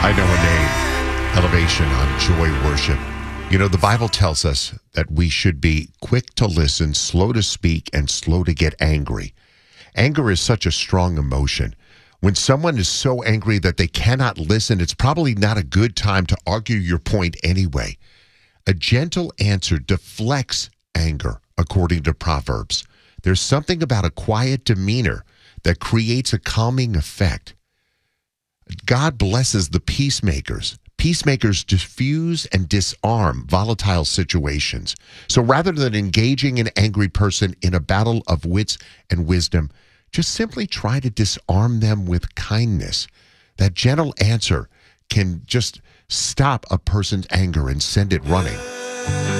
I know a name, Elevation on Joy Worship. You know, the Bible tells us that we should be quick to listen, slow to speak, and slow to get angry. Anger is such a strong emotion. When someone is so angry that they cannot listen, it's probably not a good time to argue your point anyway. A gentle answer deflects anger, according to Proverbs. There's something about a quiet demeanor that creates a calming effect. God blesses the peacemakers. Peacemakers diffuse and disarm volatile situations. So rather than engaging an angry person in a battle of wits and wisdom, just simply try to disarm them with kindness. That gentle answer can just stop a person's anger and send it running.